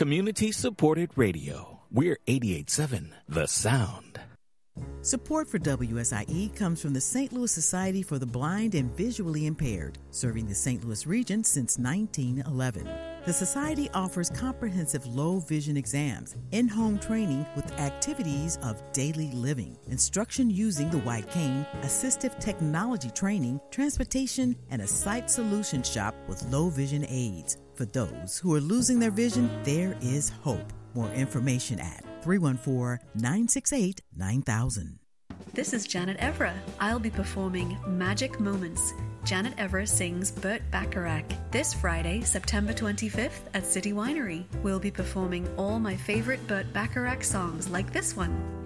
Community-supported radio. We're 88.7 The Sound. Support for WSIE comes from the St. Louis Society for the Blind and Visually Impaired, serving the St. Louis region since 1911. The Society offers comprehensive low vision exams, in-home training with activities of daily living, instruction using the white cane, assistive technology training, transportation, and a sight solution shop with low vision aids. For those who are losing their vision, there is hope. More information at 314-968-9000. This is Janet Evra. I'll be performing Magic Moments. Janet Evra sings Burt Bacharach this Friday, September 25th at City Winery. We'll be performing all my favorite Burt Bacharach songs like this one.